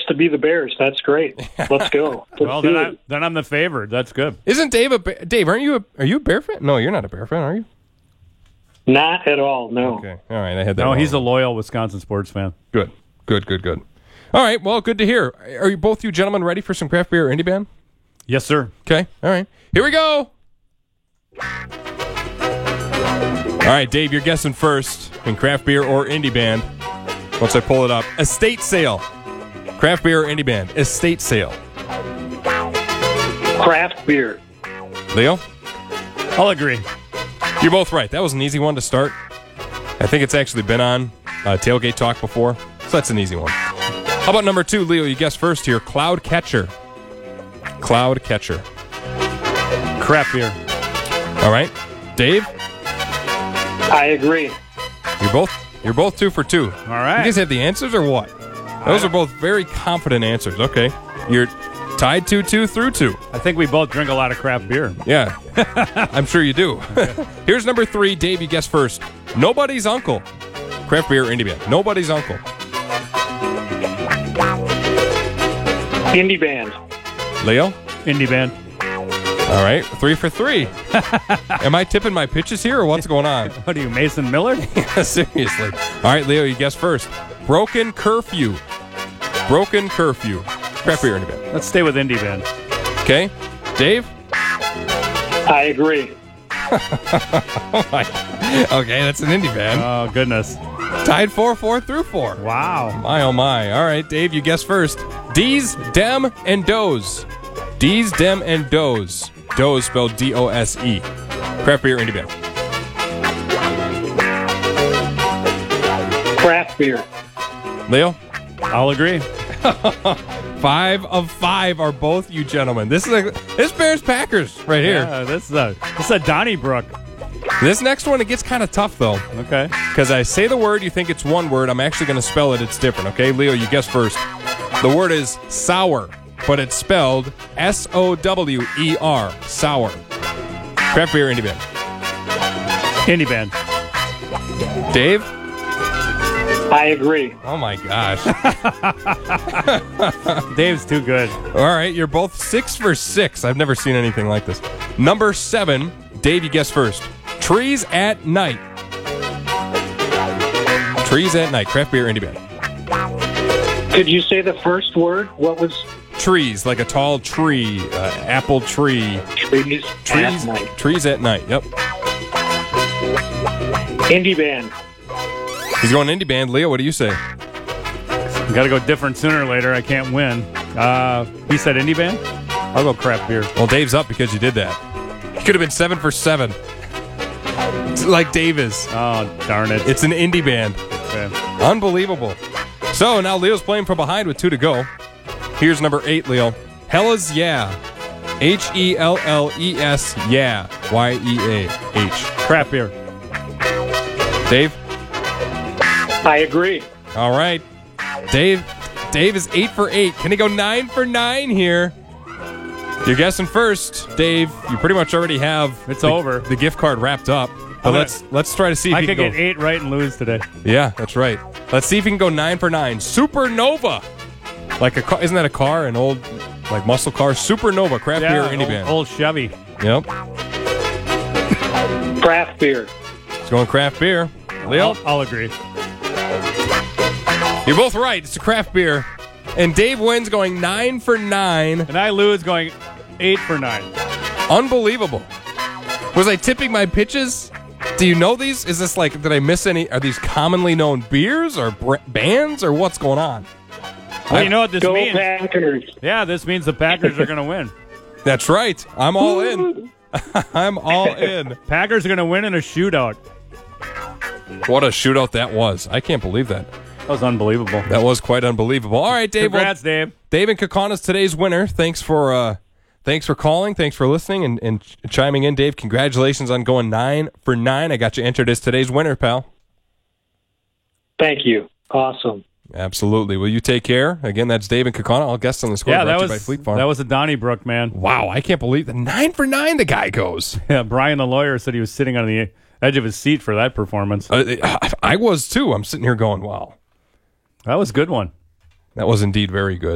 to be the Bears. That's great. Let's go. Well, then I'm the favorite. That's good. Isn't Dave Dave, are you a Bear fan? No, you're not a Bear fan, are you? Not at all, no. Okay. All right, I had that No, wrong. he's a loyal Wisconsin sports fan. Good. All right, well, good to hear. Are you both you gentlemen ready for some craft beer or indie band? Yes, sir. Okay, all right. Here we go. All right, Dave, you're guessing first in craft beer or indie band. Once I pull it up. Estate sale. Craft beer or indie band. Estate sale. Craft beer. Leo? I'll agree. You're both right. That was an easy one to start. I think it's actually been on Tailgate Talk before, so that's an easy one. How about number 2, Leo? You guessed first here. Cloud Catcher. Cloud Catcher. Craft beer. All right. Dave? I agree. You're both 2 for 2. All right. You guys have the answers or what? Those are both very confident answers. Okay. You're tied 2-2 through 2. I think we both drink a lot of craft beer. Yeah. I'm sure you do. Here's number 3. Dave, you guessed first. Nobody's Uncle. Craft beer, indie band. Nobody's Uncle. Indie band. Leo? Indie band. All right. 3 for 3. Am I tipping my pitches here or what's going on? What are you, Mason Miller? Seriously. All right, Leo, you guessed first. Broken Curfew. Broken Curfew. Craft beer, indie band. Let's stay with indie band. Okay. Dave? I agree. Oh my. Okay, that's an indie band. Oh, goodness. Tied 4-4 through 4. Wow. My, oh my. All right, Dave, you guessed first. D's, Dem, and Doze. D's, Dem, and Doze. Doze spelled D-O-S-E. Craft beer, indie band. Craft beer. Leo? I'll agree. 5 of 5 are both you gentlemen. This Bears Packers right here. Yeah, this is a Donnybrook. This next one, it gets kind of tough, though. Okay. Because I say the word, you think it's one word. I'm actually going to spell it. It's different, okay? Leo, you guess first. The word is sour, but it's spelled S-O-W-E-R. Sour. Craft beer, indie band. Indie band. Dave? I agree. Oh, my gosh. Dave's too good. All right, you're both 6 for 6. I've never seen anything like this. Number 7, Dave, you guess first. Trees at Night. Trees at Night. Craft beer, indie band. Could you say the first word? What was Trees, like a tall tree, apple tree. trees at night? Trees at Night, yep. Indie band. He's going indie band. Leo, what do you say? Got to go different sooner or later. I can't win. He said indie band? I'll go craft beer. Well, Dave's up because you did that. He could have been 7 for 7. Like Dave is. Oh, darn it. It's an indie band. Okay. Unbelievable. So now Leo's playing from behind with 2 to go. Here's number 8, Leo. Hellas Yeah. H-E-L-L-E-S Yeah. Y-E-A-H. Craft beer. Dave? I agree. All right. Dave is 8 for 8. Can he go 9 for 9 here? You're guessing first, Dave. You pretty much already have over. The gift card wrapped up. But let's try to see if I he could can get go. 8 right and lose today. Yeah, that's right. Let's see if he can go 9 for 9. Supernova. Like a car, isn't that a car? An old like muscle car? Supernova craft beer indie band. Old Chevy. Yep. Craft beer. It's going craft beer. Leo? I'll agree. You're both right. It's a craft beer. And Dave wins going 9 for 9. And I lose going 8 for 9. Unbelievable. Was I tipping my pitches? Do you know these? Is this like, did I miss any? Are these commonly known beers or bands or what's going on? Well, you know what this Go means? Packers. Yeah, this means the Packers are going to win. That's right. I'm all in. I'm all in. Packers are going to win in a shootout. What a shootout that was. I can't believe that. That was unbelievable. That was quite unbelievable. All right, Dave. Congrats, Dave. Dave and Kaukauna today's winner. Thanks for calling. Thanks for listening and chiming in, Dave. Congratulations on going 9 for 9. I got you entered as today's winner, pal. Thank you. Awesome. Absolutely. Will you take care? Again, that's Dave and Kaukauna. All guests on the score. Yeah, brought to you by Fleet Farm. that was a Donnybrook, man. Wow, I can't believe that 9 for 9 the guy goes. Yeah, Brian the lawyer said he was sitting on the edge of his seat for that performance. I was too. I'm sitting here going, wow. That was a good one. That was indeed very good.